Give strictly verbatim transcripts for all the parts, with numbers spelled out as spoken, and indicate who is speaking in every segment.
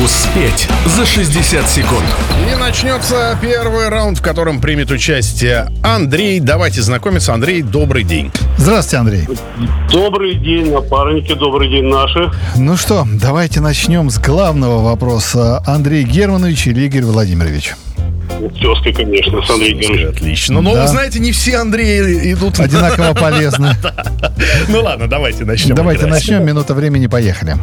Speaker 1: Успеть за шестьдесят секунд.
Speaker 2: И начнется первый раунд, в котором примет участие Андрей. Давайте знакомиться. Андрей, добрый день.
Speaker 3: Здравствуйте, Андрей.
Speaker 4: Добрый день, напарники, добрый день, наши.
Speaker 3: Ну что, давайте начнем с главного вопроса. Андрей Германович или Игорь Владимирович?
Speaker 4: Тезка, конечно, с Андреем Германовичем.
Speaker 2: Отлично. Но
Speaker 3: Да.
Speaker 2: вы знаете, не все Андреи идут...
Speaker 3: Одинаково полезно.
Speaker 2: Ну ладно, давайте начнем.
Speaker 3: Давайте
Speaker 2: играть.
Speaker 3: начнем. Минута времени, поехали.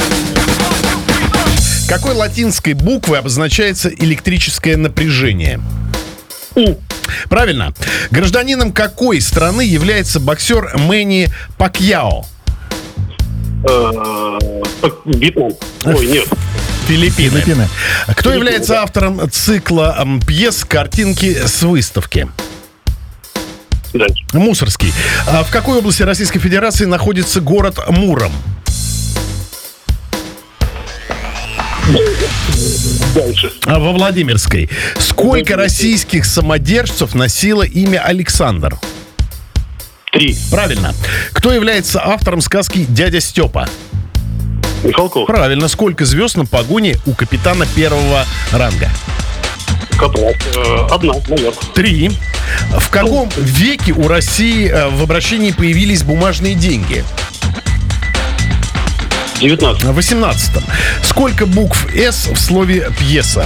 Speaker 2: Какой латинской буквой обозначается электрическое напряжение?
Speaker 4: У.
Speaker 2: Правильно. Гражданином какой страны является боксер Мэнни Пакьяо?
Speaker 4: Э, Вьетнам. Ой, нет.
Speaker 2: Филиппины.
Speaker 3: Филиппины.
Speaker 2: Кто является автором цикла м, пьес «Картинки с выставки»?
Speaker 4: Дальше.
Speaker 2: Мусорский. А в какой области Российской Федерации находится город Муром?
Speaker 4: Дальше.
Speaker 2: А во Владимирской. Сколько российских самодержцев носило имя Александр?
Speaker 4: Три.
Speaker 2: Правильно. Кто является автором сказки «Дядя Степа»?
Speaker 4: Михалков.
Speaker 2: Правильно. Сколько звезд на погоне у капитана первого ранга?
Speaker 4: Капрал. Э, Одна, наверное.
Speaker 2: Три. В каком веке у России э, в обращении появились бумажные деньги?
Speaker 4: Девятнадцать.
Speaker 2: В восемнадцатом. Сколько букв «С» в слове «пьеса»?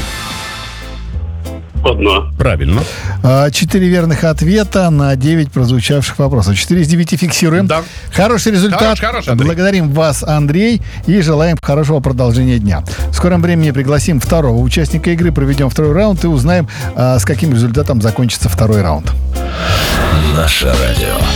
Speaker 4: Одна.
Speaker 2: Правильно.
Speaker 3: А, Четыре верных ответа на девять прозвучавших вопросов. Четыре из девяти фиксируем.
Speaker 2: Да.
Speaker 3: Хороший результат.
Speaker 2: Хорош, хорош, Андрей.
Speaker 3: Благодарим вас, Андрей, и желаем хорошего продолжения дня. В скором времени пригласим второго участника игры, проведем второй раунд и узнаем, а, с каким результатом закончится второй раунд.
Speaker 1: Наше радио.